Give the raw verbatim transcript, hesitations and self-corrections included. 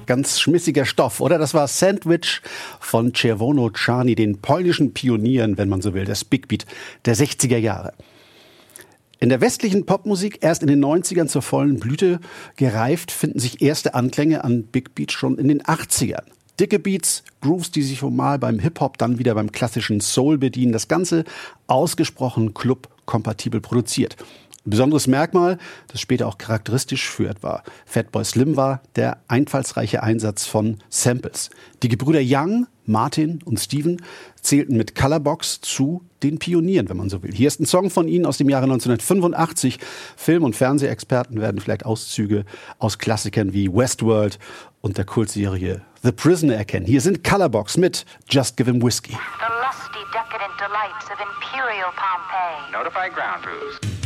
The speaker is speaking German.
ganz schmissiger Stoff, oder? Das war Sandwich von Czerwono Czarny, den polnischen Pionieren, wenn man so will, des Big Beat der sechziger Jahre. In der westlichen Popmusik erst in den neunzigern zur vollen Blüte gereift, finden sich erste Anklänge an Big Beat schon in den achtzigern. Dicke Beats, Grooves, die sich mal beim Hip-Hop, dann wieder beim klassischen Soul bedienen. Das Ganze ausgesprochen club-kompatibel produziert. Ein besonderes Merkmal, das später auch charakteristisch für etwa Fatboy Slim war, der einfallsreiche Einsatz von Samples. Die Gebrüder Young, Martin und Steven zählten mit Colorbox zu den Pionieren, wenn man so will. Hier ist ein Song von ihnen aus dem Jahre neunzehnhundertfünfundachtzig. Film- und Fernsehexperten werden vielleicht Auszüge aus Klassikern wie Westworld und der Kultserie The Prisoner erkennen. Hier sind Colorbox mit Just Give Him Whiskey. The lusty, decadent delights of Imperial Pompeii. Notify ground crews.